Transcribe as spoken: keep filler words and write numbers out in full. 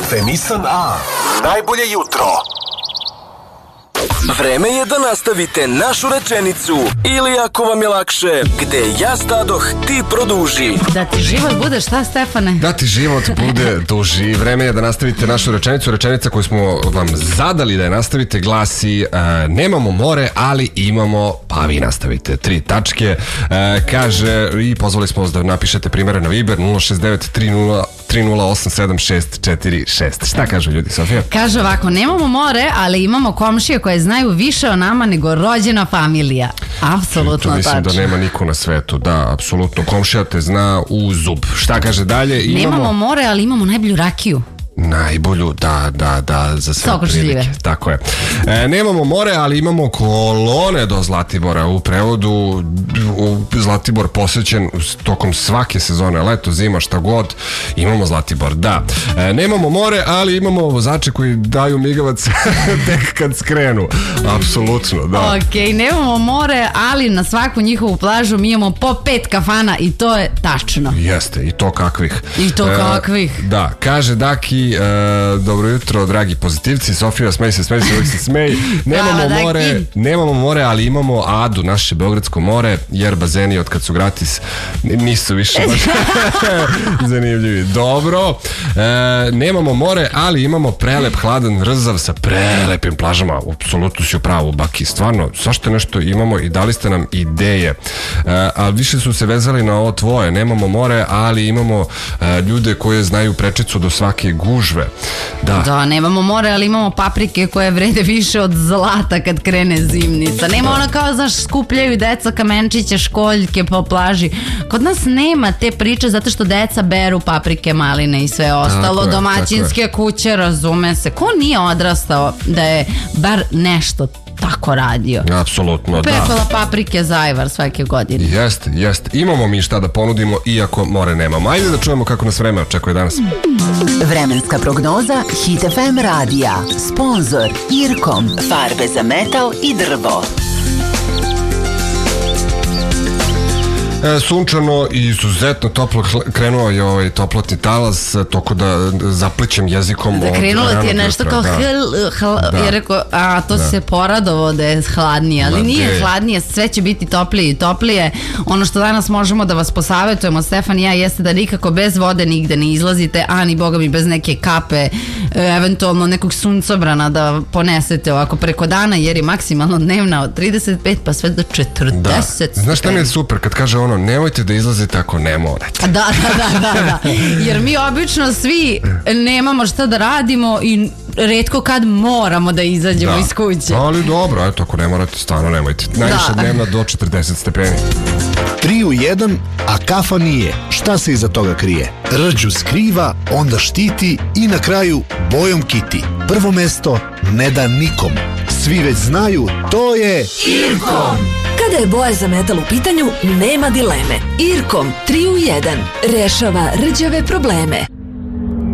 Kafe Nissan A. Najbolje jutro. Vreme je da nastavite našu rečenicu ili ako vam je lakše, gde ja stadoh, ti produži. Da ti život bude šta, Stefane? Da ti život bude duži. Vreme je da nastavite našu rečenicu. Rečenica koju smo vam zadali da je nastavite glasi uh, nemamo more, ali imamo, pa vi nastavite. Tri tačke. Uh, kaže, i pozvali smo vas da napišete primere na Viber nula šest devet tri nula tri nula osam sedam šest četiri šest. Šta kažu ljudi, Sofija? Kaže ovako, nemamo more, ali imamo komšije koje znaju više o nama nego rođena familija. Apsolutno tačno. To mislim da nema niko na svetu. Da, apsolutno. Komšija te zna u zub. Šta kaže dalje? Imamo... Nemamo more, ali imamo najbolju rakiju. Najbolju, da, da, da, za sve prilike. Tako je. E, nemamo more, ali imamo kolone do Zlatibora. U prevodu u Zlatibor posvećen tokom svake sezone, leto, zima, šta god, imamo Zlatibor, da. E, nemamo more, ali imamo vozače koji daju migavac tek kad skrenu. Apsolutno, da. Ok, nemamo more, ali na svaku njihovu plažu mi imamo po pet kafana i to je tačno. Jeste, i to kakvih. I to kakvih. E, da, kaže Daki, Uh, dobro jutro, dragi pozitivci. Sofija, smej se, smej se, uvijek se smej. Nemamo Bravo, more, Daki. nemamo more, ali imamo Adu, naše beogradsko more, jer bazeni od kad su gratis nisu više baš zanimljivi. Dobro, uh, nemamo more, ali imamo prelep, hladan rzav sa prelepim plažama. Apsolutno si u pravu, Baki. Stvarno, svašta nešto imamo i dali ste nam ideje. Uh, a više su se vezali na ovo tvoje. Nemamo more, ali imamo uh, ljude koje znaju prečicu do svake gužve. Da. Da, nemamo more, ali imamo paprike koje vrede više od zlata kad krene zimnica. Nema da. Ona kao, znaš, skupljaju deca kamenčiće, školjke po plaži. Kod nas nema te priče zato što deca beru paprike, maline i sve ostalo. Je, domaćinske kuće, razume se. Ko nije odrastao da je bar nešto tako radio? Apsolutno, da. Pepela paprike zajvar svake godine. Jeste, jeste. Imamo mi šta da ponudimo, iako more nemamo. Ajde da čujemo kako nas vreme očekuje danas. Vremenska prognoza Hit F M radija. Sponzor Irkom. Farbe za metal i drvo. E, sunčano i izuzetno toplo, krenuo je ovaj toplotni talas, toko da zaplićem jezikom. Da, krenulo ti je nešto kao da. hl, hl, da. Je rekao, a to da. Se poradovo da je hladnije, ali Ma nije de. Hladnije, sve će biti toplije i toplije. Ono što danas možemo da vas posavetujemo, Stefan i ja, jeste da nikako bez vode nigde ne izlazite, a ni boga mi bez neke kape, eventualno nekog suncobrana da ponesete ovako preko dana, jer je maksimalno dnevna od trideset pet pa sve do četrdeset. Da. Znaš šta mi je super kad kaže ono, nemojte da izlazite ako ne morate. Da, da, da, da, da. Jer mi obično svi nemamo šta da radimo i retko kad moramo da izađemo da. Iz kuće. Ali dobro, eto, ako ne morate, stvarno nemojte. Najviše da. Dnevna do četrdeset stepeni. Tri u jedan, a kafa nije. Šta se iza toga krije? Rđu skriva, onda štiti i na kraju bojom kiti. Prvo mesto ne da nikom. Svi već znaju, to je Irkom. Kada je boja za metal u pitanju, nema dileme. Irkom tri u jedan rešava rđave probleme.